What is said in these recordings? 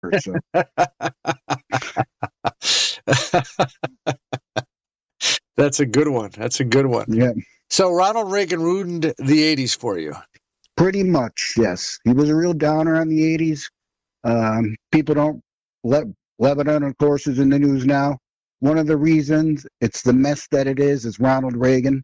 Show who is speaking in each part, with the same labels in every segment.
Speaker 1: So
Speaker 2: That's a good one. That's a good one.
Speaker 1: yeah,
Speaker 2: So Ronald Reagan ruined the 80s for you.
Speaker 1: pretty much, yes. He was a real downer on the 80s. People don't let Lebanon, of course, is in the news now. One of the reasons it's the mess that it is Ronald Reagan.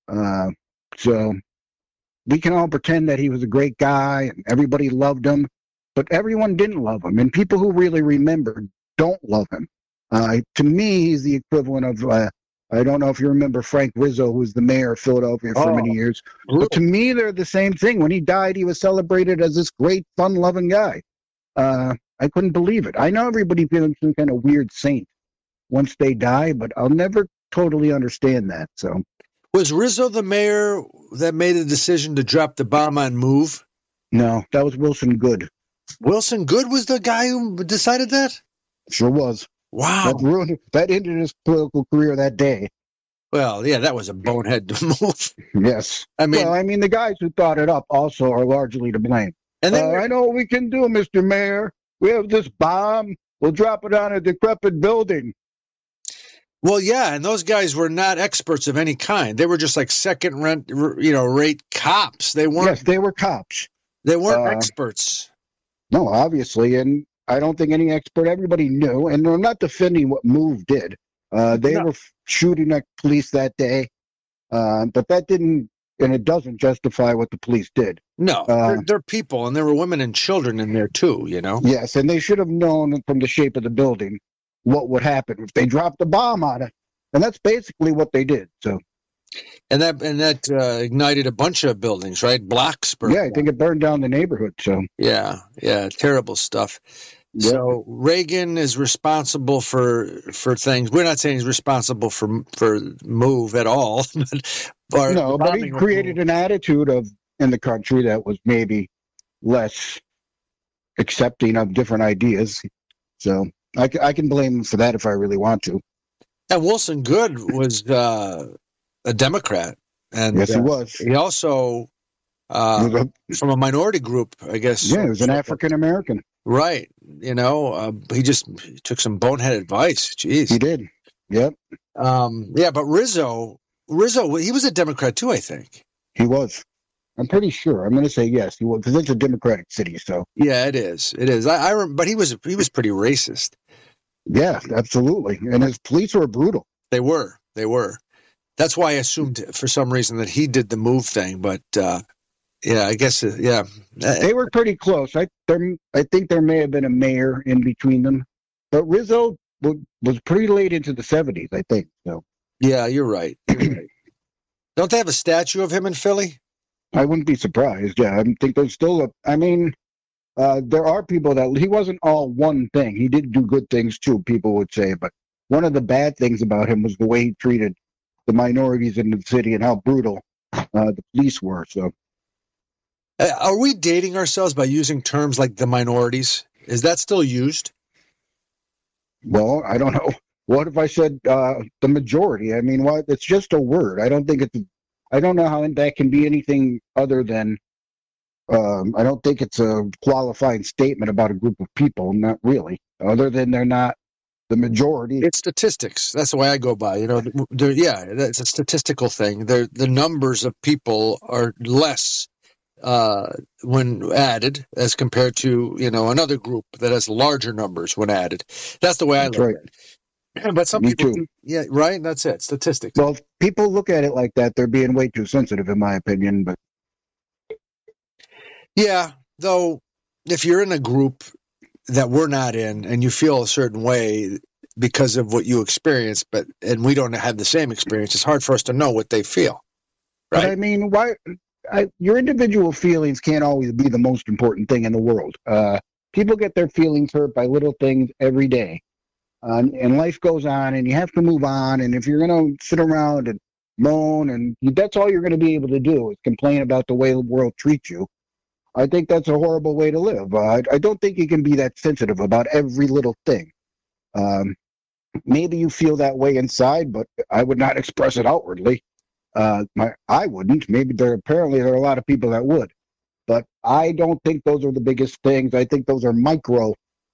Speaker 1: So we can all pretend that he was a great guy and everybody loved him, but everyone didn't love him. And people who really remember don't love him. To me, he's the equivalent of, I don't know if you remember Frank Rizzo, who was the mayor of Philadelphia for many years. But to me, they're the same thing. When he died, he was celebrated as this great, fun-loving guy. I couldn't believe it. I know everybody feels some kind of weird saint once they die, but I'll never totally understand that. So,
Speaker 2: was Rizzo the mayor that made the decision to drop the bomb on MOVE?
Speaker 1: No, that was Wilson Good.
Speaker 2: Wilson Good was the guy who decided that?
Speaker 1: Sure was.
Speaker 2: Wow.
Speaker 1: That ended his political career that day.
Speaker 2: Well, yeah, that was a bonehead move.
Speaker 1: Yes.
Speaker 2: I mean,
Speaker 1: the guys who thought it up also are largely to blame.
Speaker 2: And
Speaker 1: I know what we can do, Mr. Mayor. We have this bomb. We'll drop it on a decrepit building.
Speaker 2: Well, yeah, and those guys were not experts of any kind. They were just like rate cops. They weren't.
Speaker 1: Yes, they were cops.
Speaker 2: They weren't experts.
Speaker 1: No, obviously, and I don't think any expert. Everybody knew, and I'm not defending what MOVE did. They were shooting at police that day, but that didn't, and it doesn't justify what the police did.
Speaker 2: No, they're people, and there were women and children in there too, you know?
Speaker 1: Yes, and they should have known from the shape of the building what would happen if they dropped a bomb on it. And that's basically what they did. So,
Speaker 2: and that ignited a bunch of buildings, right? Blocks burned.
Speaker 1: Yeah, I think it burned down the neighborhood. So
Speaker 2: yeah, terrible stuff. Yep. So Reagan is responsible for things. We're not saying he's responsible for MOVE at all.
Speaker 1: but he created an attitude in the country that was maybe less accepting of different ideas. So I can blame him for that if I really want to.
Speaker 2: And Wilson Good was a Democrat, and
Speaker 1: yes, he was.
Speaker 2: He also from a minority group, I guess.
Speaker 1: Yeah, he was an African American.
Speaker 2: Right. You know, he took some bonehead advice. Jeez.
Speaker 1: He did. Yep.
Speaker 2: But Rizzo, he was a Democrat too, I think.
Speaker 1: He was. I'm pretty sure. I'm going to say yes. He was, because it's a Democratic city. So.
Speaker 2: Yeah, it is. It is. But he was pretty racist.
Speaker 1: Yeah, absolutely. And his police were brutal.
Speaker 2: They were. That's why I assumed for some reason that he did the MOVE thing. But yeah, I guess
Speaker 1: they were pretty close. I think there may have been a mayor in between them, but Rizzo was pretty late into the 70s, I think. So.
Speaker 2: Yeah, you're right. Don't they have a statue of him in Philly?
Speaker 1: I wouldn't be surprised. Yeah, I think there's still there are people that he wasn't all one thing. He did do good things too, people would say. But one of the bad things about him was the way he treated the minorities in the city and how brutal the police were. So,
Speaker 2: are we dating ourselves by using terms like the minorities? Is that still used?
Speaker 1: Well, I don't know. What if I said the majority? I mean, what? It's just a word. I don't know how that can be anything other than. I don't think it's a qualifying statement about a group of people. Not really. Other than they're not the majority.
Speaker 2: It's statistics. That's the way I go by. You know, it's a statistical thing. The numbers of people are less when added as compared to another group that has larger numbers when added. That's the way I look at it. But some people, yeah, right. That's it. Statistics.
Speaker 1: Well, if people look at it like that, they're being way too sensitive, in my opinion. But
Speaker 2: yeah, though, if you're in a group that we're not in and you feel a certain way because of what you experience, and we don't have the same experience, it's hard for us to know what they feel. Right?
Speaker 1: But I mean, your individual feelings can't always be the most important thing in the world. People get their feelings hurt by little things every day. And life goes on, and you have to move on. And if you're going to sit around and moan, and that's all you're going to be able to do is complain about the way the world treats you, I think that's a horrible way to live. I don't think you can be that sensitive about every little thing. Maybe you feel that way inside, but I would not express it outwardly. I wouldn't. Maybe there are a lot of people that would. But I don't think those are the biggest things. I think those are micro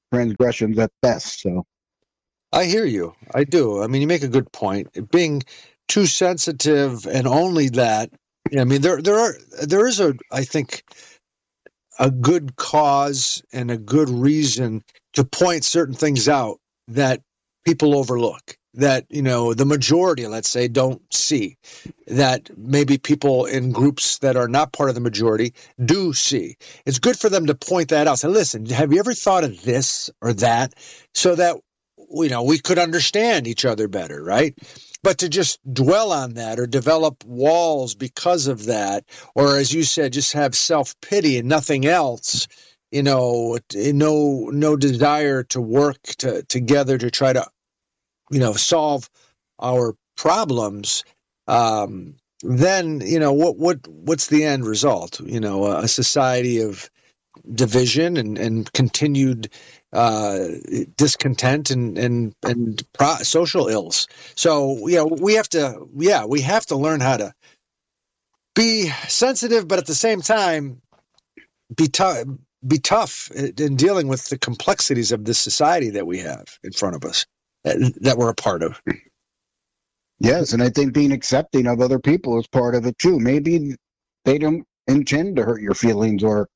Speaker 1: transgressions at best. So
Speaker 2: I hear you. I do. I mean, you make a good point. Being too sensitive and only that. I mean, there is I think, a good cause and a good reason to point certain things out that people overlook, that, the majority, let's say, don't see, that maybe people in groups that are not part of the majority do see. It's good for them to point that out. Say, listen, have you ever thought of this or that, so that, we could understand each other better, right? But to just dwell on that or develop walls because of that, or as you said, just have self-pity and nothing else, no desire to work together to try to, solve our problems, then, what's the end result? A society of division and continued discontent and social ills. So we have to learn how to be sensitive, but at the same time be tough in dealing with the complexities of this society that we have in front of us, that we're a part of.
Speaker 1: Yes, and I think being accepting of other people is part of it too. Maybe they don't intend to hurt your feelings or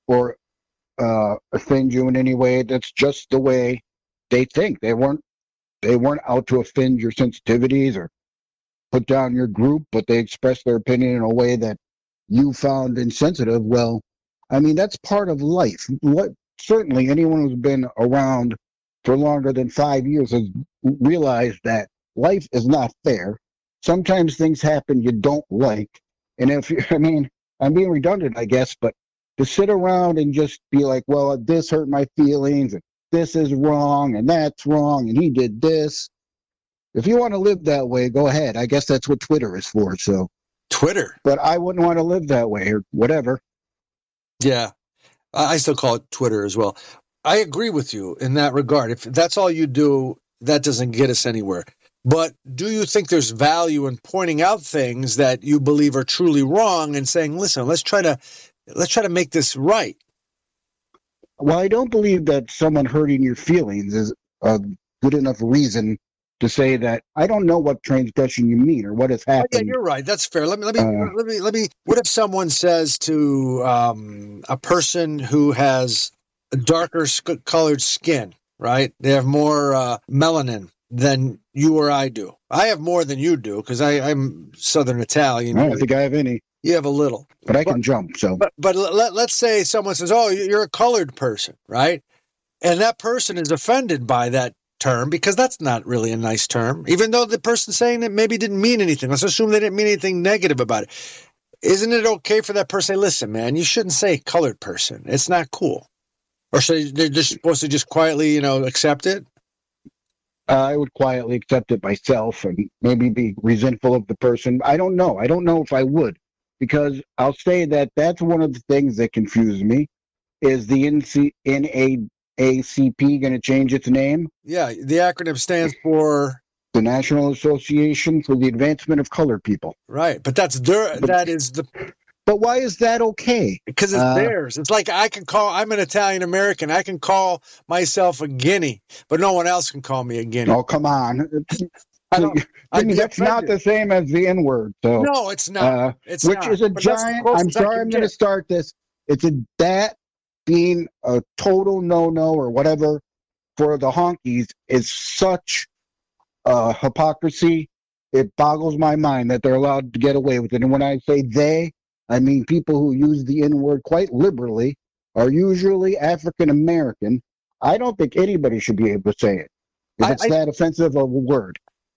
Speaker 1: offend you in any way. That's just the way they think. They weren't out to offend your sensitivities or put down your group, but they expressed their opinion in a way that you found insensitive. Well, I mean, that's part of life. Certainly anyone who's been around for longer than 5 years has realized that life is not fair. Sometimes things happen you don't like. And I'm being redundant, I guess, but to sit around and just be like, well, this hurt my feelings, and this is wrong, and that's wrong, and he did this. If you want to live that way, go ahead. I guess that's what Twitter is for. So
Speaker 2: Twitter.
Speaker 1: But I wouldn't want to live that way or whatever.
Speaker 2: Yeah. I still call it Twitter as well. I agree with you in that regard. If that's all you do, that doesn't get us anywhere. But do you think there's value in pointing out things that you believe are truly wrong and saying, listen, let's try to make this right?
Speaker 1: Well, I don't believe that someone hurting your feelings is a good enough reason to say that I don't know what transgression you mean or what has happened.
Speaker 2: Yeah, you're right. That's fair. Let me. What if someone says to a person who has a darker colored skin, right? They have more melanin than you or I do. I have more than you do because I'm Southern Italian.
Speaker 1: I don't think I have any.
Speaker 2: You have a little,
Speaker 1: but I can jump. So,
Speaker 2: but let's say someone says, "Oh, you're a colored person," right? And that person is offended by that term because that's not really a nice term, even though the person saying it maybe didn't mean anything. Let's assume they didn't mean anything negative about it. Isn't it okay for that person to say, listen, man, you shouldn't say colored person. It's not cool. Or so they're just supposed to just quietly, accept it?
Speaker 1: I would quietly accept it myself and maybe be resentful of the person. I don't know. I don't know if I would, because I'll say that that's one of the things that confused me. Is the NAACP going to change its name?
Speaker 2: Yeah, the acronym stands for
Speaker 1: the National Association for the Advancement of Colored People.
Speaker 2: Right, but
Speaker 1: But why is that okay?
Speaker 2: Because it's theirs. It's like I'm an Italian American. I can call myself a guinea, but no one else can call me a guinea.
Speaker 1: Oh, come on. That's not the same as the N-word. So,
Speaker 2: no, it's not. It's
Speaker 1: which
Speaker 2: not.
Speaker 1: is a giant. I'm sorry, I'm going to start this. That being a total no-no or whatever for the honkies is such hypocrisy. It boggles my mind that they're allowed to get away with it. And when I say they, I mean people who use the N-word quite liberally are usually African American. I don't think anybody should be able to say it if it's that offensive of a word.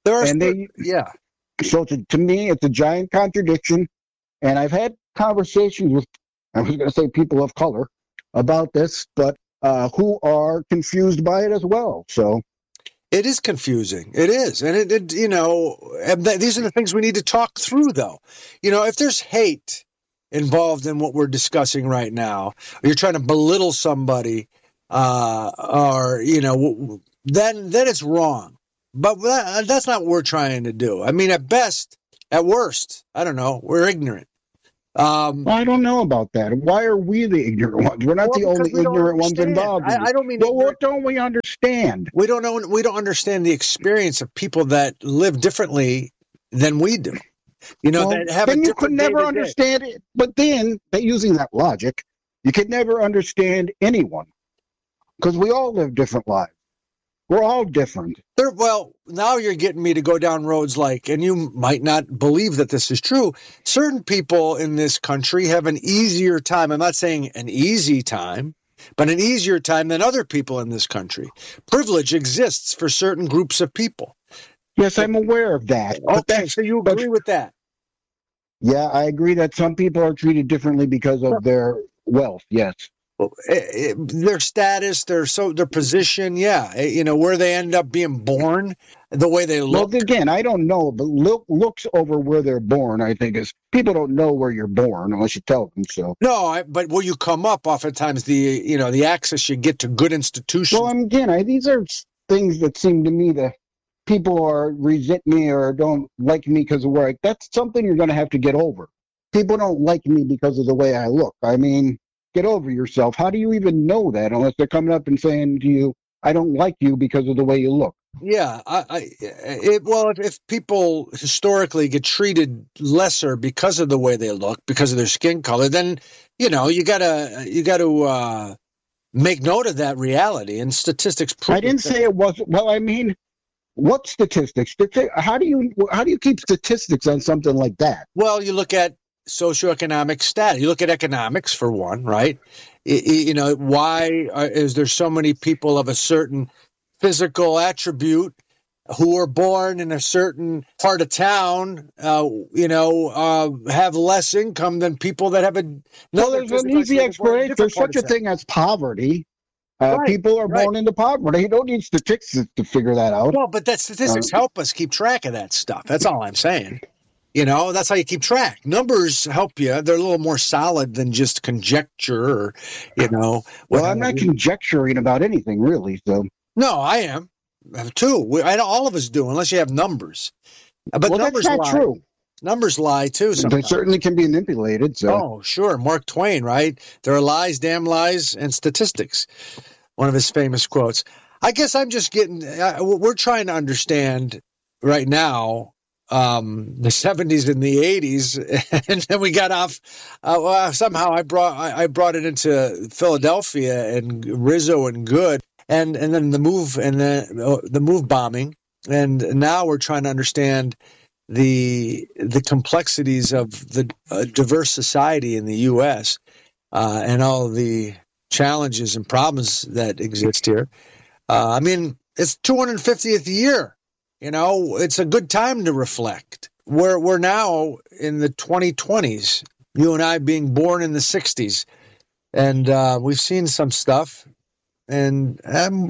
Speaker 1: So to me, it's a giant contradiction. And I've had conversations with, I was going to say people of color about this, but who are confused by it as well. So
Speaker 2: it is confusing. It is. And these are the things we need to talk through, though. If there's hate involved in what we're discussing right now, or you're trying to belittle somebody, then it's wrong. But that's not what we're trying to do. I mean, at worst, I don't know, we're ignorant. Um,
Speaker 1: Well, I don't know about that. Why are we the ignorant ones? We're not
Speaker 2: well,
Speaker 1: the
Speaker 2: because
Speaker 1: only
Speaker 2: we don't
Speaker 1: ignorant ones
Speaker 2: understand.
Speaker 1: involved in this.
Speaker 2: I don't mean
Speaker 1: Well,
Speaker 2: ignorant.
Speaker 1: what don't we understand?
Speaker 2: We don't know. We don't understand the experience of people that live differently than we do. You know,
Speaker 1: Well,
Speaker 2: that have a
Speaker 1: then you could
Speaker 2: different
Speaker 1: never
Speaker 2: day-to-day.
Speaker 1: understand it. But then, using that logic, you could never understand anyone because we all live different lives. We're all different.
Speaker 2: Well, now you're getting me to go down roads like, and you might not believe that this is true. Certain people in this country have an easier time. I'm not saying an easy time, but an easier time than other people in this country. Privilege exists for certain groups of people.
Speaker 1: Yes, I'm aware of that.
Speaker 2: Okay, so you agree with that?
Speaker 1: Yeah, I agree that some people are treated differently because of their wealth. Yes.
Speaker 2: Their status, their position, yeah, where they end up being born, the way they look.
Speaker 1: Well, again, I don't know, but looks over where they're born, I think, is people don't know where you're born unless you tell them so.
Speaker 2: No, but where you come up, oftentimes the access you get to good institutions.
Speaker 1: Well, again, these are things that seem to me that people resent me or don't like me because of where that's something you're going to have to get over. People don't like me because of the way I look. I mean, get over yourself. How do you even know that unless they're coming up and saying to you, I don't like you because of the way you look?
Speaker 2: Yeah, if people historically get treated lesser because of the way they look, because of their skin color, then you gotta make note of that reality. And statistics prove.
Speaker 1: I didn't say it wasn't. Well, I mean, what statistics? How do you keep statistics on something like that?
Speaker 2: Well, you look at socioeconomic status. You look at economics for one, right? Why is there so many people of a certain physical attribute who are born in a certain part of town, have less income than people that have
Speaker 1: Well, there's an easy explanation. There's such a thing as poverty. People are born into poverty. You don't need statistics to figure that out.
Speaker 2: Well, but that statistics help us keep track of that stuff. That's all I'm saying. That's how you keep track. Numbers help you. They're a little more solid than just conjecture or,
Speaker 1: Well, I'm not conjecturing about anything, really. So.
Speaker 2: No, I am, too. All of us do, unless you have numbers. But numbers
Speaker 1: that's not true.
Speaker 2: Numbers lie, too, sometimes.
Speaker 1: They certainly can be manipulated. So.
Speaker 2: Oh, sure. Mark Twain, right? There are lies, damn lies, and statistics. One of his famous quotes. I guess I'm just we're trying to understand right now the 70s and the 80s, and then we got off. Somehow I brought it into Philadelphia and Rizzo and Good, and then the move and the move bombing, and now we're trying to understand the complexities of the diverse society in the U.S. And all the challenges and problems that exist here. I mean, it's 250th year. It's a good time to reflect. We're now in the 2020s, you and I being born in the 60s, and we've seen some stuff. And, and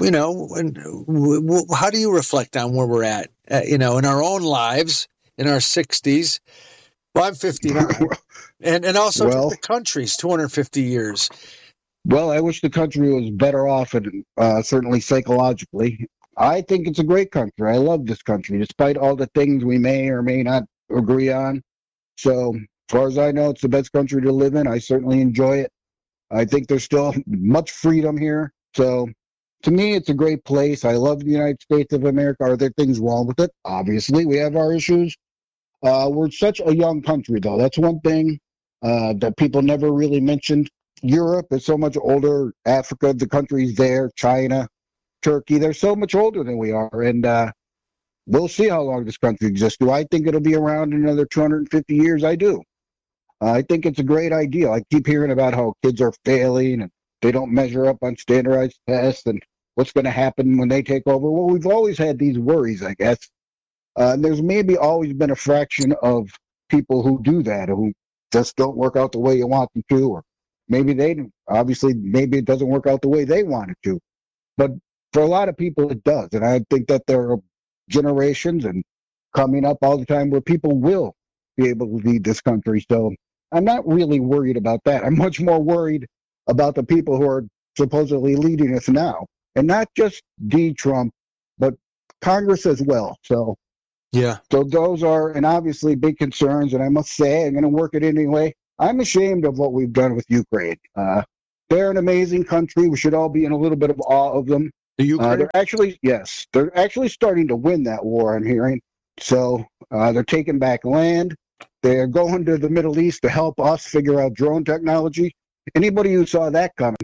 Speaker 2: how do you reflect on where we're at, in our own lives, in our 60s? Well, I'm 59. and also the country's 250 years.
Speaker 1: Well, I wish the country was better off, and certainly psychologically. I think it's a great country. I love this country, despite all the things we may or may not agree on. So, as far as I know, it's the best country to live in. I certainly enjoy it. I think there's still much freedom here. So, to me, it's a great place. I love the United States of America. Are there things wrong with it? Obviously, we have our issues. We're such a young country, though. That's one thing that people never really mentioned. Europe is so much older. Africa, the countries there, China, Turkey, they're so much older than we are. And we'll see how long this country exists. Do I think it'll be around in another 250 years? I do. I think it's a great idea. I keep hearing about how kids are failing and they don't measure up on standardized tests and what's going to happen when they take over. Well, we've always had these worries, I guess. There's maybe always been a fraction of people who do that, who just don't work out the way you want them to, or maybe maybe it doesn't work out the way they want it to. But for a lot of people, it does. And I think that there are generations and coming up all the time where people will be able to lead this country. So I'm not really worried about that. I'm much more worried about the people who are supposedly leading us now. And not just Trump, but Congress as well. So,
Speaker 2: yeah.
Speaker 1: So those are, and obviously, big concerns. And I must say, I'm going to work it anyway. I'm ashamed of what we've done with Ukraine. They're an amazing country. We should all be in a little bit of awe of them.
Speaker 2: The Ukraine?
Speaker 1: They're actually starting to win that war, I'm hearing. So they're taking back land. They're going to the Middle East to help us figure out drone technology. Anybody who saw that coming,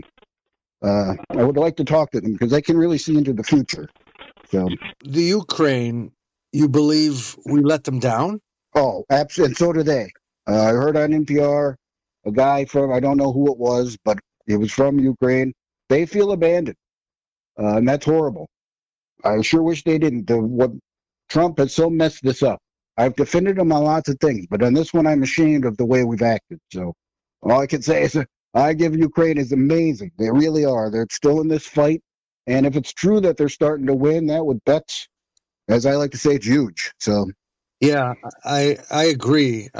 Speaker 1: I would like to talk to them because they can really see into the future. So
Speaker 2: the Ukraine, you believe we let them down?
Speaker 1: Oh, absolutely. And so do they. I heard on NPR a guy from, I don't know who it was, but it was from Ukraine. They feel abandoned. And that's horrible. I sure wish they didn't. What Trump has so messed this up. I've defended him on lots of things, but on this one, I'm ashamed of the way we've acted. So all I can say is I give Ukraine is amazing. They really are. They're still in this fight. And if it's true that they're starting to win, that's, as I like to say, it's huge. So.
Speaker 2: Yeah, I agree.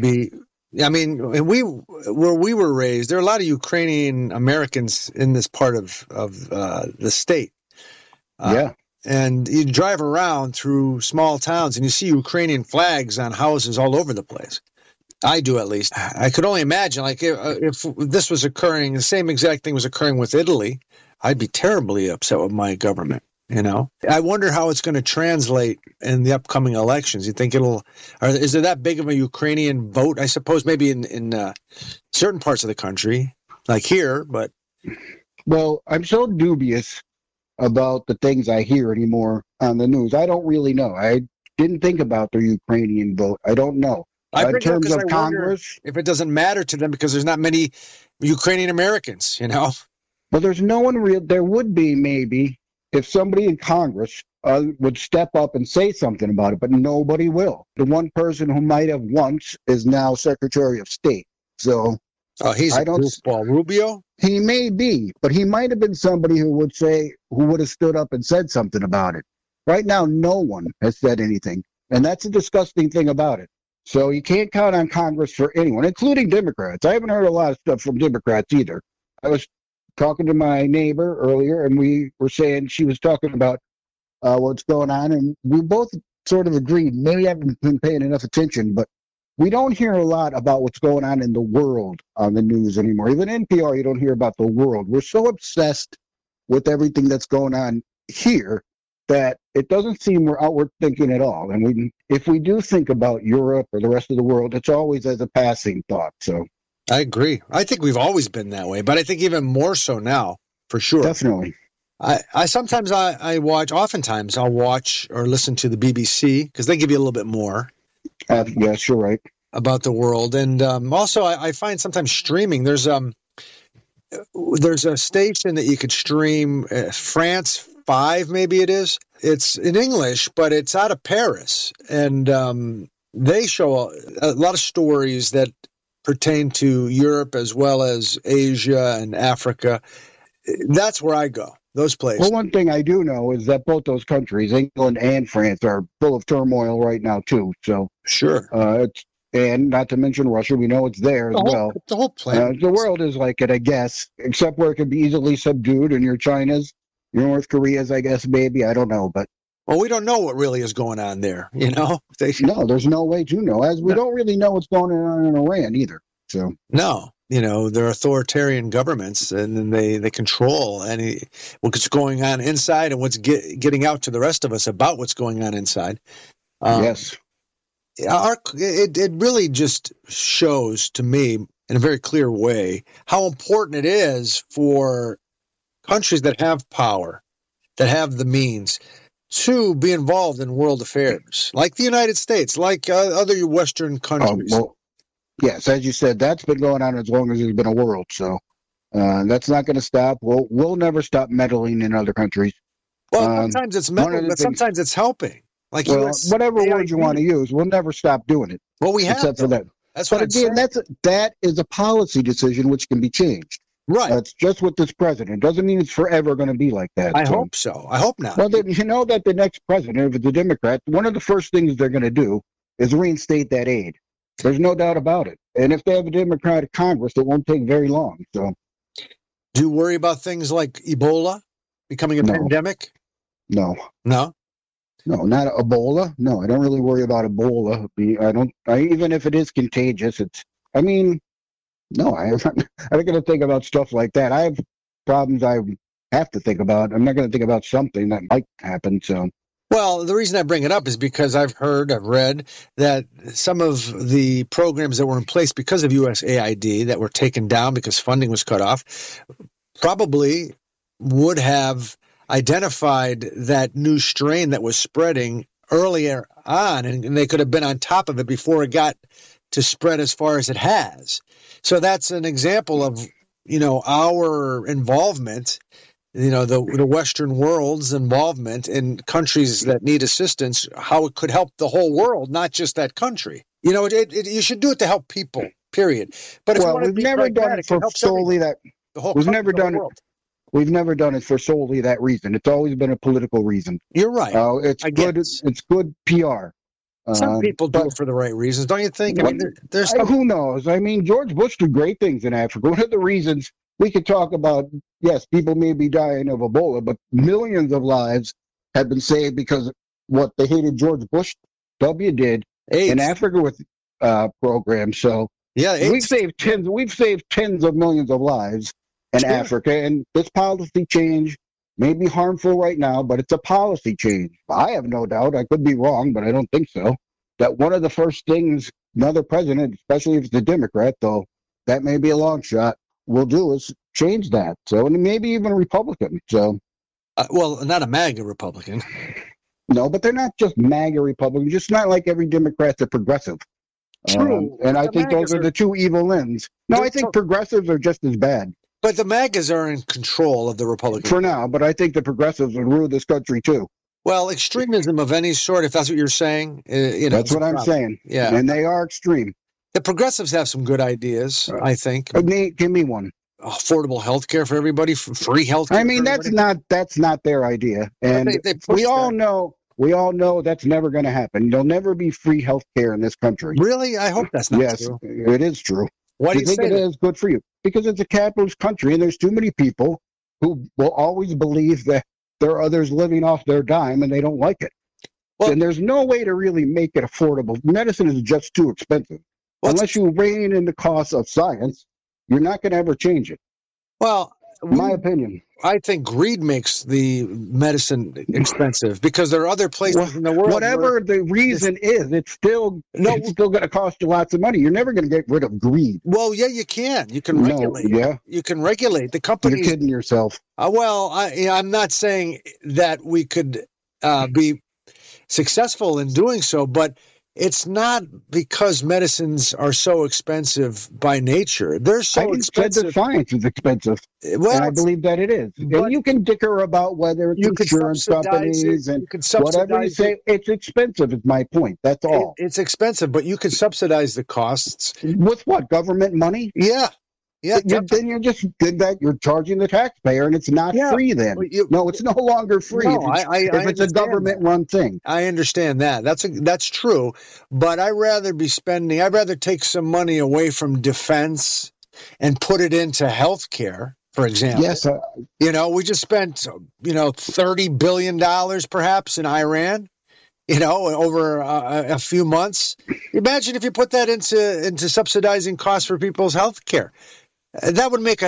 Speaker 2: I mean, where we were raised, there are a lot of Ukrainian Americans in this part of the state.
Speaker 1: Yeah.
Speaker 2: And you drive around through small towns and you see Ukrainian flags on houses all over the place. I do, at least. I could only imagine, like, if this was occurring, the same exact thing was occurring with Italy, I'd be terribly upset with my government. I wonder how it's going to translate in the upcoming elections. You think is there that big of a Ukrainian vote? I suppose maybe in certain parts of the country, like here, but.
Speaker 1: Well, I'm so dubious about the things I hear anymore on the news. I don't really know. I didn't think about the Ukrainian vote. I don't know. In terms of Congress,
Speaker 2: if it doesn't matter to them because there's not many Ukrainian Americans,
Speaker 1: Well, there's no one real. There would be maybe if somebody in Congress would step up and say something about it, but nobody will. The one person who might have once is now Secretary of State. So
Speaker 2: he's a goofball. Rubio?
Speaker 1: He may be, but he might have been somebody who would have stood up and said something about it. Right now, no one has said anything, and that's a disgusting thing about it. So you can't count on Congress for anyone, including Democrats. I haven't heard a lot of stuff from Democrats either. I was talking to my neighbor earlier, and we were saying she was talking about what's going on, and we both sort of agreed. Maybe I haven't been paying enough attention, but we don't hear a lot about what's going on in the world on the news anymore. Even NPR, you don't hear about the world. We're so obsessed with everything that's going on here that it doesn't seem we're outward thinking at all. And if we do think about Europe or the rest of the world, it's always as a passing thought. So
Speaker 2: I agree. I think we've always been that way, but I think even more so now, for sure.
Speaker 1: Definitely.
Speaker 2: Oftentimes I'll watch or listen to the BBC because they give you a little bit more.
Speaker 1: Yes, you're right.
Speaker 2: About the world. And also I find sometimes streaming, there's a station that you could stream, France 5 maybe it is. It's in English, but it's out of Paris. And they show a lot of stories that pertain to Europe as well as Asia and Africa. That's where I go, those places.
Speaker 1: Well, one thing I do know is that both those countries, England and France, are full of turmoil right now, too. So
Speaker 2: sure.
Speaker 1: And not to mention Russia, we know it's there as well.
Speaker 2: The whole planet.
Speaker 1: The world is like it, I guess, except where it can be easily subdued, and your China's, your North Korea's, I guess, maybe. I don't know, but.
Speaker 2: Well, we don't know what really is going on there,
Speaker 1: No, there's no way to know, as we don't really know what's going on in Iran either. So.
Speaker 2: No, they're authoritarian governments, and then they control what's going on inside and what's getting out to the rest of us about what's going on inside.
Speaker 1: Yes.
Speaker 2: It really just shows to me in a very clear way how important it is for countries that have power, that have the means, to be involved in world affairs, like the United States, like other Western countries.
Speaker 1: Well, yes, as you said, that's been going on as long as there's been a world. So that's not going to stop. We'll never stop meddling in other countries.
Speaker 2: Well, sometimes it's meddling, but sometimes it's helping. Like
Speaker 1: whatever word you want to use, we'll never stop doing it.
Speaker 2: Well, we have
Speaker 1: except for that.
Speaker 2: That's what
Speaker 1: again, that is a policy decision which can be changed.
Speaker 2: Right.
Speaker 1: It's just with this president. Doesn't mean it's forever going to be like that.
Speaker 2: I hope so. I hope not.
Speaker 1: Well, that the next president, if it's a Democrat, one of the first things they're going to do is reinstate that aid. There's no doubt about it. And if they have a Democratic Congress, it won't take very long. So,
Speaker 2: do you worry about things like Ebola becoming a pandemic?
Speaker 1: No.
Speaker 2: No,
Speaker 1: not Ebola. No, I don't really worry about Ebola. Even if it is contagious, No, I'm not going to think about stuff like that. I have problems I have to think about. I'm not going to think about something that might happen. So,
Speaker 2: Well, the reason I bring it up is because I've read that some of the programs that were in place because of USAID that were taken down because funding was cut off probably would have identified that new strain that was spreading earlier on, and they could have been on top of it before it got to spread as far as it has. So that's an example of, our involvement, the Western world's involvement in countries that need assistance, how it could help the whole world, not just that country. You should do it to help people, period. But if
Speaker 1: we've never done it for solely that. We've never done it. We've never done it for solely that reason. It's always been a political reason.
Speaker 2: You're right.
Speaker 1: It's good. It's good PR.
Speaker 2: Some people do it for the right reasons, don't you think? I mean,
Speaker 1: who knows? I mean, George Bush did great things in Africa. One of the reasons we could talk about, yes, people may be dying of Ebola, but millions of lives have been saved because what the hated George Bush W did in Africa with programs. So
Speaker 2: yeah,
Speaker 1: we've saved tens of millions of lives in Africa, and this policy change may be harmful right now, but it's a policy change. I have no doubt, I could be wrong, but I don't think so, that one of the first things another president, especially if it's a Democrat, though that may be a long shot, will do is change that. So, and maybe even a Republican. So,
Speaker 2: well, not a MAGA Republican.
Speaker 1: No, but they're not just MAGA Republicans. Just not like every Democrat's a progressive.
Speaker 2: True.
Speaker 1: And I think those are the two evil ends. No, I think progressives are just as bad.
Speaker 2: But the MAGAs are in control of the Republican
Speaker 1: for now, but I think the progressives would rule this country too.
Speaker 2: Well, extremism of any sort, if that's what you're saying,
Speaker 1: that's what I'm saying.
Speaker 2: Yeah,
Speaker 1: and they are extreme.
Speaker 2: The progressives have some good ideas, I think.
Speaker 1: Give me one.
Speaker 2: Affordable health care for everybody, free health care.
Speaker 1: I mean, that's not their idea, and we all know that's never going to happen. There'll never be free health care in this country.
Speaker 2: Really? I hope that's not true.
Speaker 1: Yes, it is true.
Speaker 2: Why do you
Speaker 1: think it is good for you? Because it's a capitalist country, and there's too many people who will always believe that there are others living off their dime, and they don't like it. Well, and there's no way to really make it affordable. Medicine is just too expensive. Unless you rein in the cost of science, you're not going to ever change it.
Speaker 2: Well,
Speaker 1: my opinion.
Speaker 2: I think greed makes the medicine expensive because there are other places in the world.
Speaker 1: Whatever the reason is, it's still going to cost you lots of money. You're never going to get rid of greed.
Speaker 2: Well, yeah, you can. You can regulate.
Speaker 1: Yeah,
Speaker 2: you can regulate the companies.
Speaker 1: You're kidding yourself.
Speaker 2: I'm not saying that we could be successful in doing so, but it's not because medicines are so expensive by nature. They're so expensive.
Speaker 1: The science is expensive. Well, and I believe that it is. And you can dicker about whether it's insurance companies and whatever you say. It's expensive is my point. That's all.
Speaker 2: It's expensive, but you can subsidize the costs.
Speaker 1: With what? Government money?
Speaker 2: Yeah. Yeah,
Speaker 1: then you just did that. You're charging the taxpayer, and it's not free. Then no, it's no longer free.
Speaker 2: No,
Speaker 1: if it's a government-run thing,
Speaker 2: I understand that. That's true. But I'd rather take some money away from defense and put it into health care, for example.
Speaker 1: Yes.
Speaker 2: We just spent $30 billion perhaps in Iran. Over a few months. Imagine if you put that into subsidizing costs for people's health care. That would make a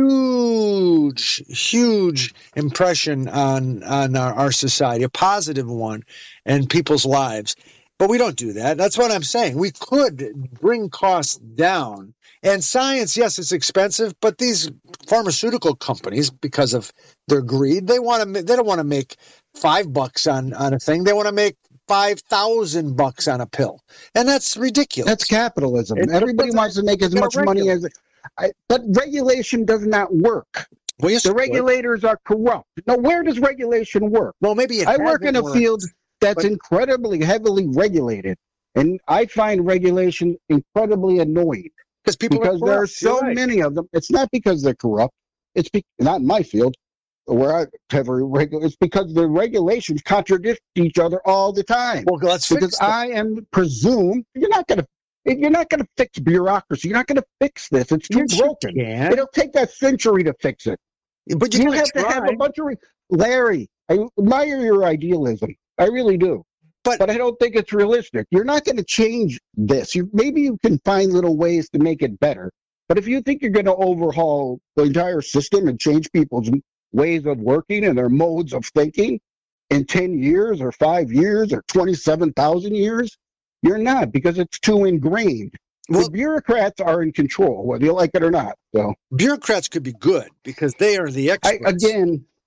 Speaker 2: huge, huge impression on our society, a positive one, and people's lives. But we don't do that. That's what I'm saying. We could bring costs down. And science, yes, it's expensive, but these pharmaceutical companies, because of their greed, they don't want to make $5 on a thing. They want to make $5,000 on a pill, and that's ridiculous.
Speaker 1: That's capitalism. Everybody wants to make as much money as. But regulation does not work.
Speaker 2: Well, yes,
Speaker 1: the regulators are corrupt. Now, where does regulation work?
Speaker 2: Well, maybe
Speaker 1: I work in a field that's incredibly heavily regulated, and I find regulation incredibly annoying because there are so many of them. It's not because they're corrupt. It's not in my field where I have it's because the regulations contradict each other all the time.
Speaker 2: Well, let's fix
Speaker 1: because I am presumed you're not going to fix bureaucracy. You're not going to fix this. It's too broken. It'll take a century to fix it.
Speaker 2: But
Speaker 1: you have to have a bunch of Larry, I admire your idealism. I really do. But I don't think it's realistic. You're not going to change this. Maybe you can find little ways to make it better. But if you think you're going to overhaul the entire system and change people's ways of working and their modes of thinking in 10 years or 5 years or 27,000 years, you're not, because it's too ingrained.
Speaker 2: Well,
Speaker 1: the bureaucrats are in control, whether you like it or not. So
Speaker 2: bureaucrats could be good because they are the experts.
Speaker 1: They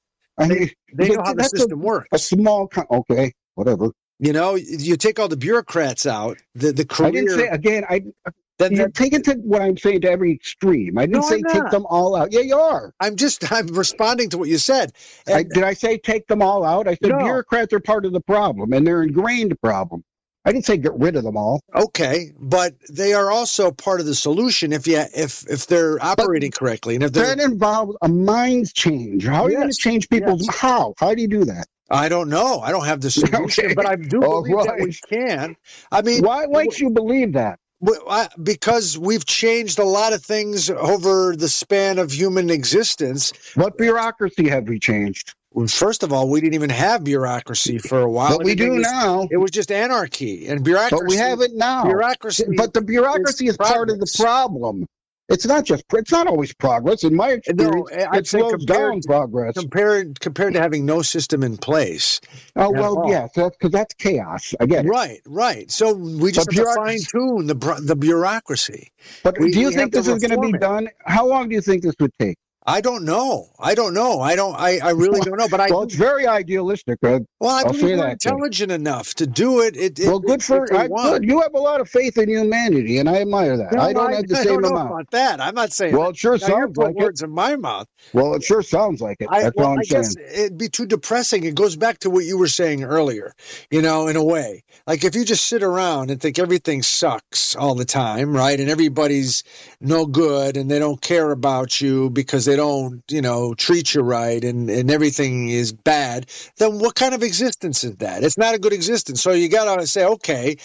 Speaker 2: know how the system works.
Speaker 1: A small, okay, whatever.
Speaker 2: You know, you take all the bureaucrats out, the career.
Speaker 1: I didn't say, again, you're taking to what I'm saying to every extreme. I didn't say take them all out. Yeah, you are.
Speaker 2: I'm responding to what you said.
Speaker 1: Did I say take them all out? I said bureaucrats are part of the problem, and they're ingrained problem. I didn't say get rid of them all.
Speaker 2: Okay, but they are also part of the solution if they're operating correctly. And if
Speaker 1: that involves a mind change. How are you going to change people's How do you do that?
Speaker 2: I don't know. I don't have the solution, but I do believe that we can. I mean,
Speaker 1: why makes you believe that?
Speaker 2: Because we've changed a lot of things over the span of human existence.
Speaker 1: What bureaucracy have we changed?
Speaker 2: First of all, we didn't even have bureaucracy for a while.
Speaker 1: But we do now.
Speaker 2: It was just anarchy and bureaucracy.
Speaker 1: But we have it now. But the bureaucracy is part of the problem. It's not always progress. In my experience, it slows down progress.
Speaker 2: Compared to having no system in place.
Speaker 1: Oh, well, yes, because that's chaos. I get it.
Speaker 2: Right. So we just have to fine-tune the bureaucracy.
Speaker 1: But do you think this is going to be done? How long do you think this would take?
Speaker 2: I don't know. I really don't know. But
Speaker 1: it's very idealistic, Greg.
Speaker 2: Well, I believe we're intelligent enough to do it.
Speaker 1: Good for good. You have a lot of faith in humanity, and I admire that.
Speaker 2: No,
Speaker 1: I don't have the same amount.
Speaker 2: I don't know about that. I'm not saying.
Speaker 1: Well, it sure sounds like
Speaker 2: words in my mouth.
Speaker 1: Well, it sure sounds like it. That's all I'm saying.
Speaker 2: Guess it'd be too depressing. It goes back to what you were saying earlier. You know, in a way, like if you just sit around and think everything sucks all the time, right, and everybody's no good, and they don't care about you because they don't, treat you right, and everything is bad, then what kind of existence is that? It's not a good existence. So you got to say, okay,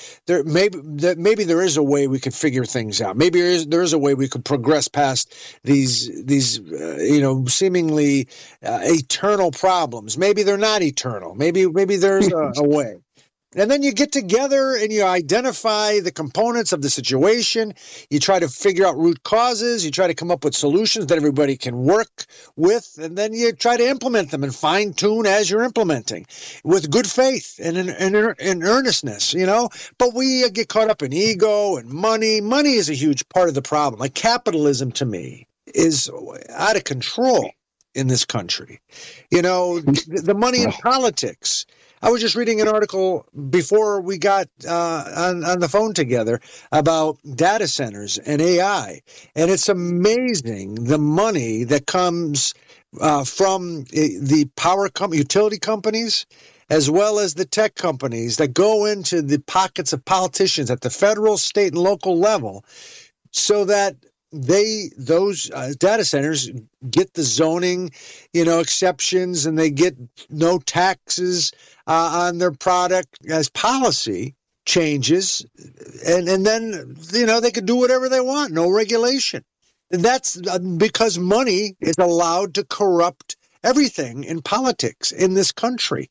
Speaker 2: maybe there is a way we could figure things out. Maybe there is a way we could progress past these seemingly eternal problems. Maybe they're not eternal. Maybe there's a way. And then you get together and you identify the components of the situation. You try to figure out root causes. You try to come up with solutions that everybody can work with. And then you try to implement them and fine tune as you're implementing with good faith and in earnestness, But we get caught up in ego and money. Money is a huge part of the problem. Like capitalism to me is out of control in this country. The money in politics. I was just reading an article before we got on the phone together about data centers and AI, and it's amazing the money that comes from the utility companies as well as the tech companies that go into the pockets of politicians at the federal, state, and local level, so that those data centers get the zoning, exceptions, and they get no taxes on their product as policy changes, and then they can do whatever they want, no regulation. And that's because money is allowed to corrupt everything in politics in this country.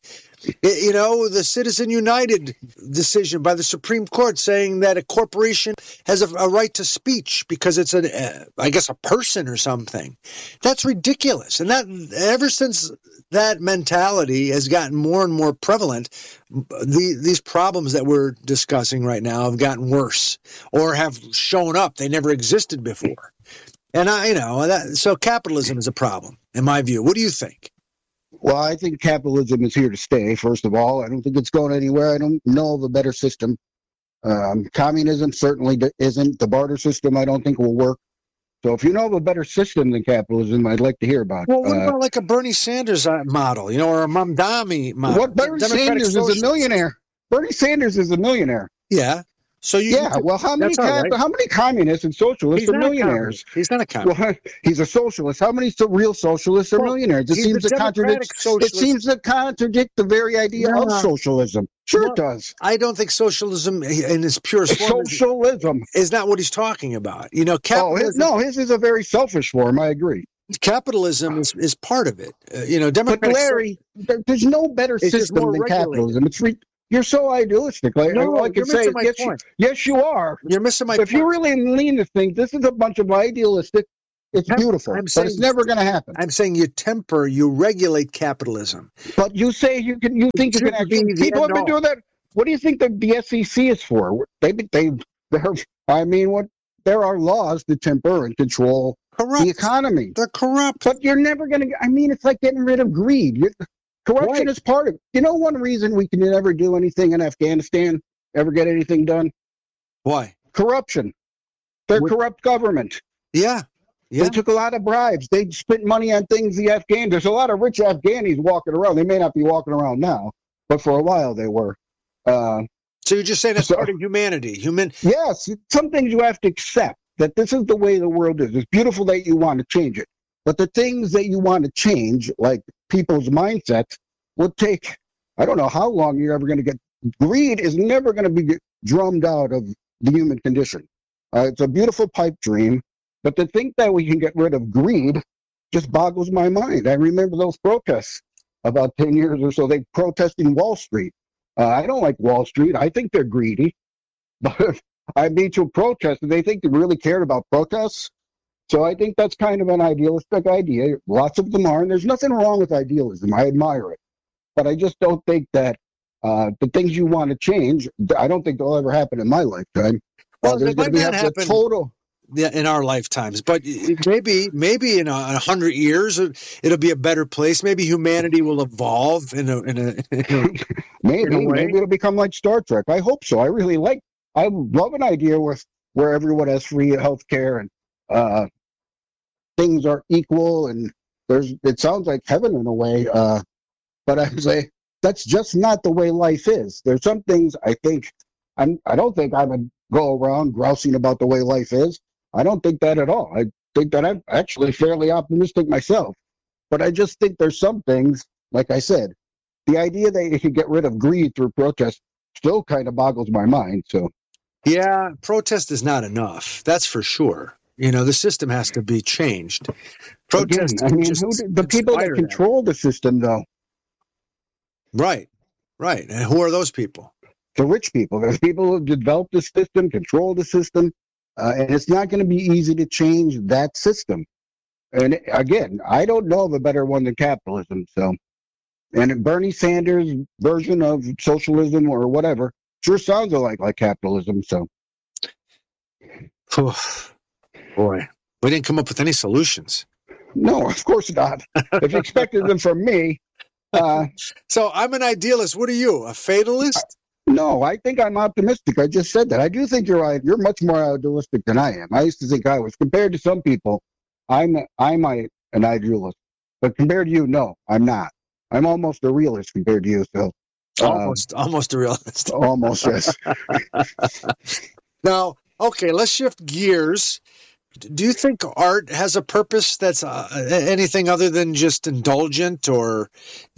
Speaker 2: The Citizen United decision by the Supreme Court saying that a corporation has a right to speech because it's a person or something. That's ridiculous. And that ever since that mentality has gotten more and more prevalent, these problems that we're discussing right now have gotten worse or have shown up. They never existed before. And so capitalism is a problem, in my view. What do you think?
Speaker 1: Well, I think capitalism is here to stay, first of all. I don't think it's going anywhere. I don't know of a better system. Communism certainly isn't. The barter system, I don't think, will work. So if you know of a better system than capitalism, I'd like to hear about it.
Speaker 2: Well, what about like a Bernie Sanders model, or a Mamdani model?
Speaker 1: What Bernie Sanders is a millionaire. Bernie Sanders is a millionaire.
Speaker 2: Yeah. So
Speaker 1: well, how many communists and socialists are millionaires?
Speaker 2: He's not a communist.
Speaker 1: Well, he's a socialist. How many real socialists are millionaires? It seems to contradict. It seems to contradict the very idea of socialism. Sure, it does.
Speaker 2: I don't think socialism in its purest form is not what he's talking about. Capitalism.
Speaker 1: His is a very selfish form. I agree.
Speaker 2: Capitalism is part of it.
Speaker 1: But Larry, there's no better system than capitalism. You're so idealistic.
Speaker 2: No,
Speaker 1: All I can
Speaker 2: you're
Speaker 1: say
Speaker 2: missing
Speaker 1: is,
Speaker 2: my point.
Speaker 1: yes, you are.
Speaker 2: You're missing my
Speaker 1: If
Speaker 2: point.
Speaker 1: you really lean to think this is a bunch of idealistic, it's beautiful, but it's never going to happen.
Speaker 2: I'm saying you regulate capitalism.
Speaker 1: But you say you think you can actually. People have been doing that. What do you think the SEC is for? There are laws to temper and control the economy.
Speaker 2: They're corrupt.
Speaker 1: But you're never going to. It's like getting rid of greed. Corruption is part of it. You know, one reason we can never do anything in Afghanistan, ever get anything done?
Speaker 2: Why?
Speaker 1: Corruption. They're corrupt government.
Speaker 2: Yeah.
Speaker 1: They took a lot of bribes. They spent money on things there's a lot of rich Afghanis walking around. They may not be walking around now, but for a while they were.
Speaker 2: So you're just saying that's part of humanity.
Speaker 1: Yes, some things you have to accept, that this is the way the world is. It's beautiful that you want to change it. But the things that you want to change, like people's mindsets, will take, I don't know how long you're ever going to get. Greed is never going to be drummed out of the human condition. It's a beautiful pipe dream. But to think that we can get rid of greed just boggles my mind. I remember those protests about 10 years or so. They protesting Wall Street. I don't like Wall Street. I think they're greedy. But I've been to a protest, and they think they really cared about protests. So I think that's kind of an idealistic idea. Lots of them are, and there's nothing wrong with idealism. I admire it. But I just don't think that the things you want to change, I don't think they'll ever happen in my lifetime.
Speaker 2: Well,
Speaker 1: there's going to be a total...
Speaker 2: Yeah, in our lifetimes, but maybe in 100 years it'll be a better place. Maybe humanity will evolve in a
Speaker 1: maybe it'll become like Star Trek. I hope so. I love an idea where everyone has free health care and things are equal, and it sounds like heaven in a way. But I say that's just not the way life is. There's some things I don't think I would go around grousing about the way life is. I don't think that at all. I think that I'm actually fairly optimistic myself. But I just think there's some things, like I said, the idea that you could get rid of greed through protest still kind of boggles my mind. So,
Speaker 2: yeah, protest is not enough. That's for sure. The system has to be changed. Protest.
Speaker 1: Again, the people that control the system, though.
Speaker 2: Right. And who are those people?
Speaker 1: The rich people. There's people who develop the system, control the system. And it's not going to be easy to change that system. And again, I don't know of a better one than capitalism. So, and Bernie Sanders' version of socialism or whatever sure sounds like capitalism. So,
Speaker 2: boy, we didn't come up with any solutions.
Speaker 1: No, of course not. If you expected them from me.
Speaker 2: So I'm an idealist. What are you, a fatalist?
Speaker 1: No, I think I'm optimistic. I just said that. I do think you're right. You're much more idealistic than I am. I used to think I was. Compared to some people, I'm an idealist. But compared to you, no, I'm not. I'm almost a realist compared to you. So
Speaker 2: almost a realist.
Speaker 1: Almost, yes.
Speaker 2: Now, okay, let's shift gears. Do you think art has a purpose that's anything other than just indulgent or,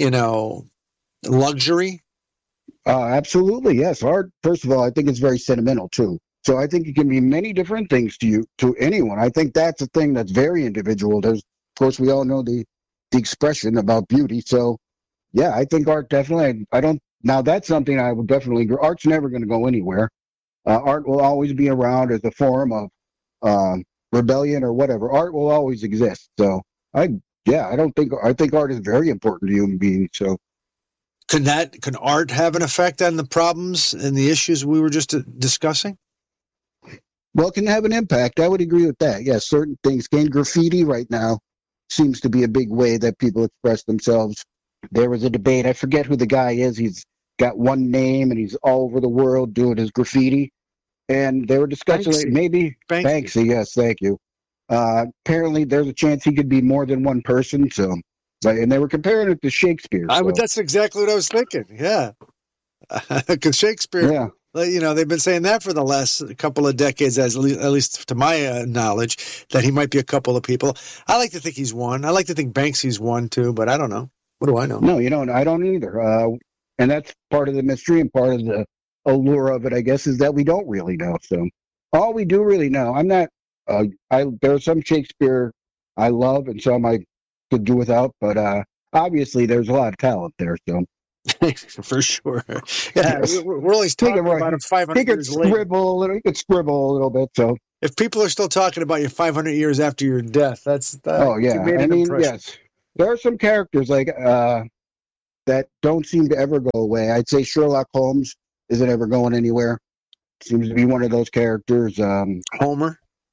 Speaker 2: luxury?
Speaker 1: Absolutely, yes. Art, first of all, I think it's very sentimental too. So I think it can be many different things to anyone. I think that's a thing that's very individual. Of course, we all know the expression about beauty. So, yeah, I think art definitely. Now that's something I would definitely agree. Art's never going to go anywhere. Art will always be around as a form of rebellion or whatever. Art will always exist. So I think art is very important to human beings. So.
Speaker 2: Can art have an effect on the problems and the issues we were just discussing?
Speaker 1: Well, it can have an impact. I would agree with that. Yes, certain things can. Graffiti right now seems to be a big way that people express themselves. There was a debate. I forget who the guy is. He's got one name, and he's all over the world doing his graffiti. And they were discussing maybe Banksy. Yes, thank you. Apparently, there's a chance he could be more than one person. So. And they were comparing it to Shakespeare.
Speaker 2: That's exactly what I was thinking. Yeah. Because Shakespeare, they've been saying that for the last couple of decades, at least to my knowledge, that he might be a couple of people. I like to think he's one. I like to think Banksy's one too, but I don't know. What do I know?
Speaker 1: No, I don't either. And that's part of the mystery and part of the allure of it, I guess, is that we don't really know. So all we do really know, there are some Shakespeare I love and some I could do without, but obviously there's a lot of talent there. So
Speaker 2: For sure. Yeah, we're always talking about it 500 years later.
Speaker 1: You could scribble a little bit. So
Speaker 2: if people are still talking about you 500 years after your death,
Speaker 1: oh yeah. I mean, yes, there are some characters like that don't seem to ever go away. I'd say Sherlock Holmes isn't ever going anywhere. Seems to be one of those characters.
Speaker 2: Homer,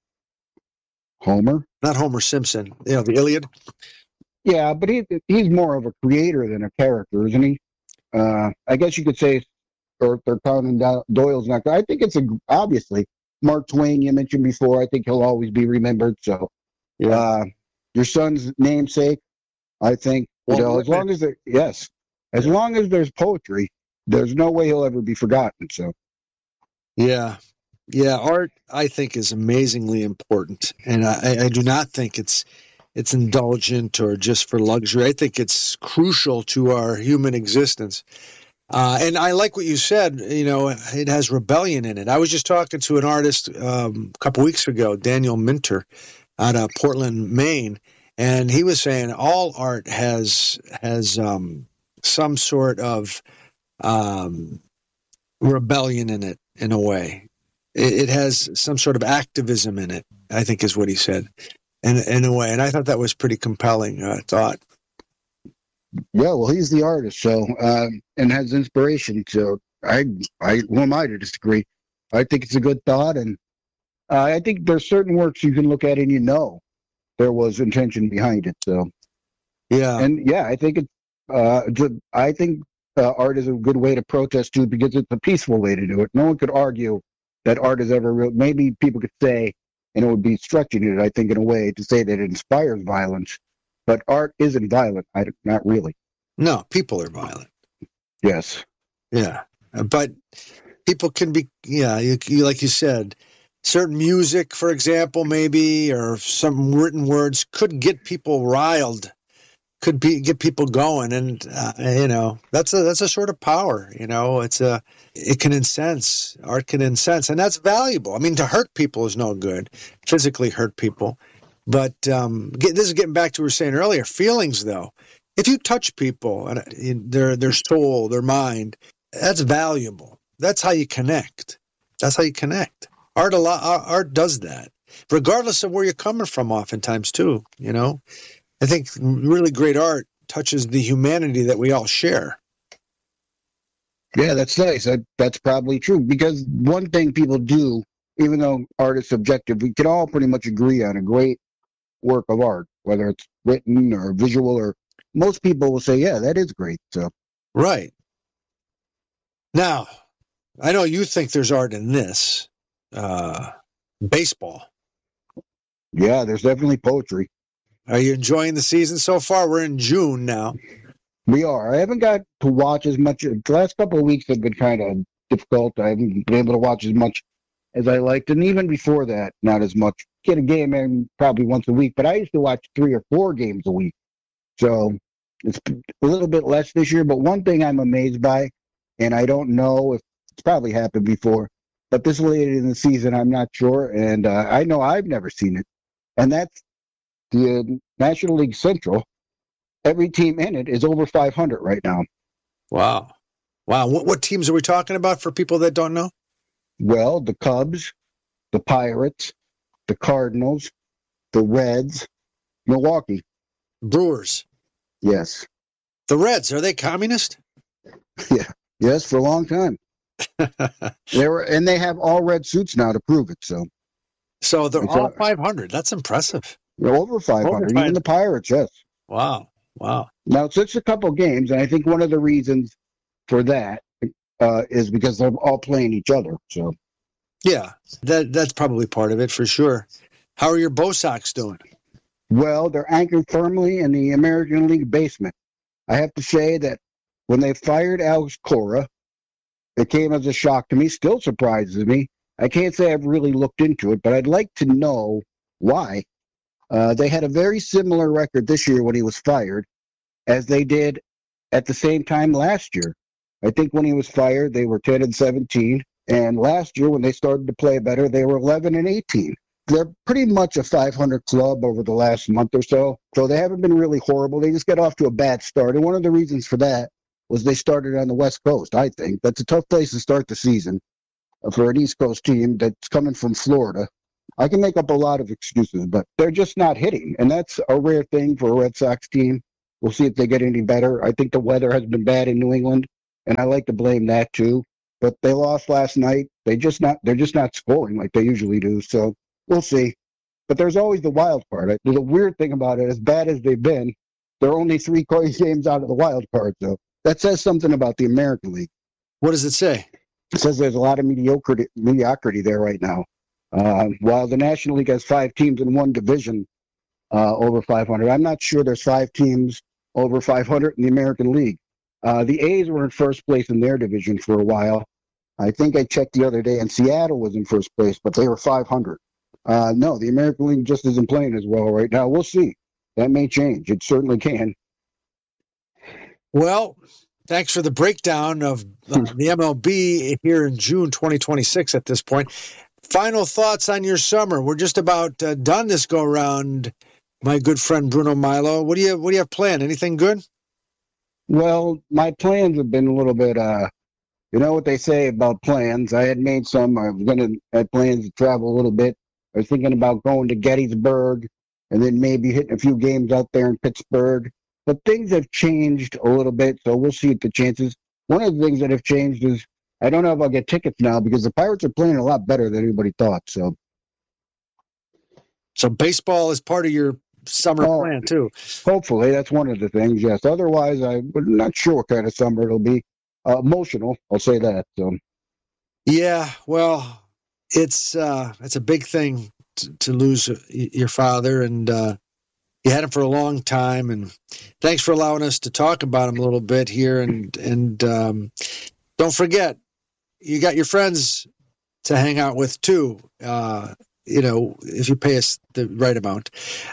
Speaker 2: not Homer Simpson. You know, the Iliad.
Speaker 1: Yeah, but he's more of a creator than a character, isn't he? I guess you could say, or Arthur Conan Doyle's not. I think it's obviously Mark Twain. You mentioned before. I think he'll always be remembered. So, yeah. Your son's namesake. I think as long as as long as there's poetry, there's no way he'll ever be forgotten. So,
Speaker 2: yeah, art I think is amazingly important, and I do not think it's indulgent or just for luxury. I think it's crucial to our human existence. And I like what you said, you know, it has rebellion in it. I was just talking to an artist a couple weeks ago, Daniel Minter, out of Portland, Maine, and he was saying all art has some sort of rebellion in it, in a way. It has some sort of activism in it, I think is what he said. In a way, and I thought that was pretty compelling thought.
Speaker 1: Yeah, well, he's the artist, so and has inspiration. So who am I to disagree? I think it's a good thought, and I think there's certain works you can look at and you know there was intention behind it. So
Speaker 2: yeah,
Speaker 1: and yeah, I think art is a good way to protest too, because it's a peaceful way to do it. No one could argue that art is ever real. Maybe people could say, and it would be stretching it, I think, in a way to say that it inspires violence. But art isn't violent. Not really.
Speaker 2: No, people are violent.
Speaker 1: Yes.
Speaker 2: Yeah. But people can be, you like you said, certain music, for example, maybe, or some written words could get people riled, get people going. And, you know, that's a sort of power, you know, it can incense, art can incense, and that's valuable. I mean, to hurt people is no good, physically hurt people. But this is getting back to what we were saying earlier, feelings, though. If you touch people, and their soul, their mind, that's valuable. That's how you connect. Art does that, regardless of where you're coming from oftentimes, too, you know. I think really great art touches the humanity that we all share.
Speaker 1: Yeah, that's nice. That's probably true, because one thing people do, even though art is subjective, we can all pretty much agree on a great work of art, whether it's written or visual, or most people will say, yeah, that is great. So,
Speaker 2: right. Now, I know you think there's art in this. Baseball.
Speaker 1: Yeah, there's definitely poetry.
Speaker 2: Are you enjoying the season so far? We're in June now.
Speaker 1: We are. I haven't got to watch as much. The last couple of weeks have been kind of difficult. I haven't been able to watch as much as I liked. And even before that, not as much. Get a game in probably once a week. But I used to watch 3 or 4 games a week. So it's a little bit less this year. But one thing I'm amazed by, and I don't know if it's probably happened before, but this late in the season, I'm not sure. And I know I've never seen it. And that's the National League Central. Every team in it is over 500 right now.
Speaker 2: Wow. What teams are we talking about for people that don't know?
Speaker 1: Well, the Cubs, the Pirates, the Cardinals, the Reds, Milwaukee.
Speaker 2: Brewers.
Speaker 1: Yes.
Speaker 2: The Reds, are they communist?
Speaker 1: Yeah. Yes, for a long time. They have all red suits now to prove it. So
Speaker 2: they're all 500. That's impressive.
Speaker 1: They're over 500. Even the Pirates, yes.
Speaker 2: Wow.
Speaker 1: Now, it's just a couple games, and I think one of the reasons for that is because they're all playing each other. So,
Speaker 2: yeah, that's probably part of it for sure. How are your Bo Sox doing?
Speaker 1: Well, they're anchored firmly in the American League basement. I have to say that when they fired Alex Cora, it came as a shock to me. Still surprises me. I can't say I've really looked into it, but I'd like to know why. They had a very similar record this year when he was fired as they did at the same time last year. I think when he was fired, they were 10-17. And last year, when they started to play better, they were 11-18. They're pretty much a 500 club over the last month or so. So they haven't been really horrible. They just got off to a bad start. And one of the reasons for that was they started on the West Coast, I think. That's a tough place to start the season for an East Coast team that's coming from Florida. I can make up a lot of excuses, but they're just not hitting, and that's a rare thing for a Red Sox team. We'll see if they get any better. I think the weather has been bad in New England, and I like to blame that too. But they lost last night. They're just not scoring like they usually do. So we'll see. But there's always the wild card. The weird thing about it, as bad as they've been, they're only 3 games out of the wild card. So that says something about the American League.
Speaker 2: What does it say?
Speaker 1: It says there's a lot of mediocrity there right now. While the National League has 5 teams in one division over 500, I'm not sure there's 5 teams over 500 in the American League. The A's were in first place in their division for a while. I think I checked the other day, and Seattle was in first place, but they were 500. No, the American League just isn't playing as well right now. We'll see. That may change. It certainly can.
Speaker 2: Well, thanks for the breakdown of the MLB here in June 2026 at this point. Final thoughts on your summer. We're just about done this go-around, my good friend Bruno Milo. What do you have planned? Anything good?
Speaker 1: Well, my plans have been a little bit, you know what they say about plans. I had made some. I had plans to travel a little bit. I was thinking about going to Gettysburg and then maybe hitting a few games out there in Pittsburgh. But things have changed a little bit, so we'll see the chances. One of the things that have changed is I don't know if I'll get tickets now because the Pirates are playing a lot better than anybody thought. So
Speaker 2: baseball is part of your summer plan too.
Speaker 1: Hopefully, that's one of the things. Yes. Otherwise, I'm not sure what kind of summer it'll be. Emotional, I'll say that. So.
Speaker 2: Yeah, well, it's a big thing to lose your father, and you had him for a long time. And thanks for allowing us to talk about him a little bit here. And don't forget, you got your friends to hang out with too. If you pay us the right amount.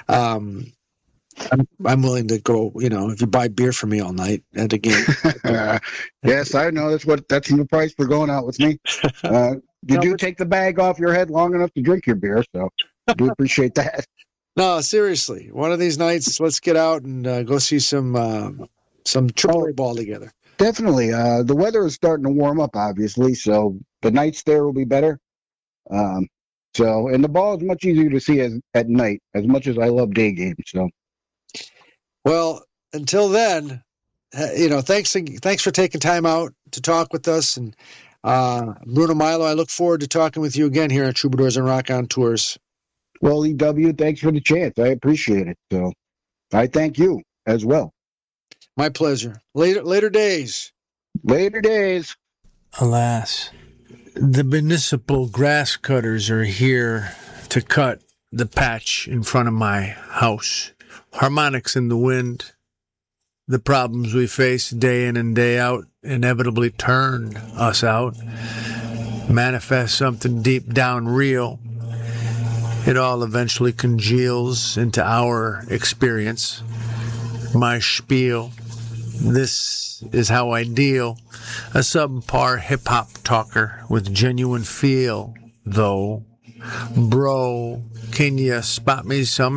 Speaker 2: I'm willing to go, if you buy beer for me all night at a game.
Speaker 1: Yes, I know. That's the price for going out with me. You do take the bag off your head long enough to drink your beer, so I do appreciate that.
Speaker 2: No, seriously. One of these nights, let's get out and go see some AAA ball together.
Speaker 1: Definitely. The weather is starting to warm up, obviously, so the nights there will be better. And the ball is much easier to see at night, as much as I love day games. So,
Speaker 2: well, until then, thanks for taking time out to talk with us. And Bruno Milo, I look forward to talking with you again here on Troubadours and Rock on Tours.
Speaker 1: Well, EW, thanks for the chance. I appreciate it. So, I thank you as well.
Speaker 2: My pleasure. Later days.
Speaker 1: Later days.
Speaker 3: Alas. The municipal grass cutters are here to cut the patch in front of my house. Harmonics in the wind. The problems we face day in and day out inevitably turn us out. Manifest something deep down real. It all eventually congeals into our experience. My spiel. This is how I deal. A subpar hip-hop talker with genuine feel, though. Bro, can you spot me some?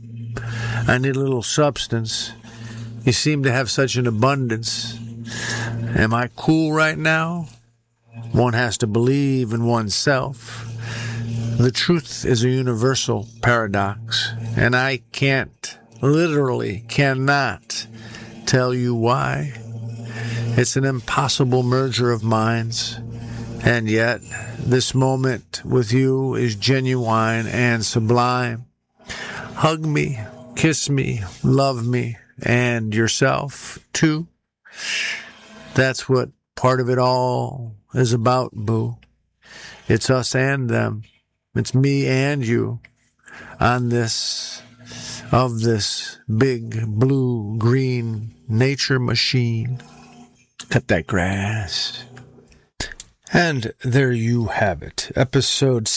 Speaker 3: I need a little substance. You seem to have such an abundance. Am I cool right now? One has to believe in oneself. The truth is a universal paradox, and I literally cannot tell you why. It's an impossible merger of minds, and yet this moment with you is genuine and sublime. Hug me, kiss me, love me, and yourself too. That's what part of it all is about, boo. It's us and them. It's me and you on this big blue-green nature machine. Cut that grass. And there you have it. Episode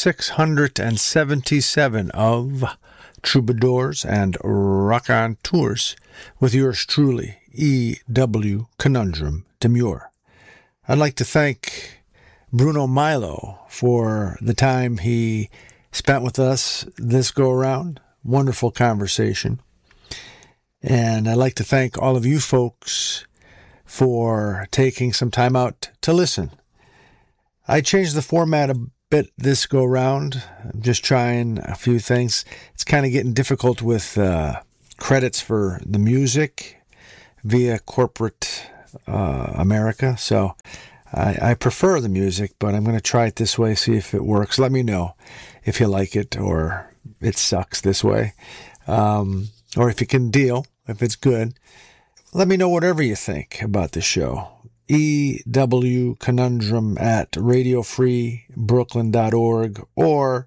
Speaker 3: 677 of Troubadours and Rock on Tours with yours truly, E.W. Conundrum Demure. I'd like to thank Bruno Milo for the time he spent with us this go-around. Wonderful conversation. And I'd like to thank all of you folks for taking some time out to listen. I changed the format a bit this go round. I'm just trying a few things. It's kind of getting difficult with credits for the music via corporate America. So I prefer the music, but I'm going to try it this way, see if it works. Let me know if you like it or it sucks this way. Or if you can deal, if it's good. Let me know whatever you think about the show. EW Conundrum at radiofreebrooklyn.org or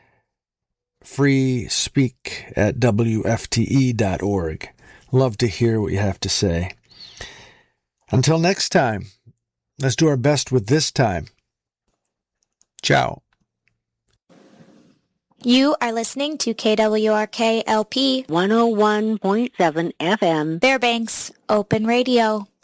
Speaker 3: freespeak at WFTE.org. Love to hear what you have to say. Until next time, let's do our best with this time. Ciao.
Speaker 4: You are listening to KWRK LP
Speaker 5: 101.7 FM.
Speaker 4: Fairbanks Open Radio.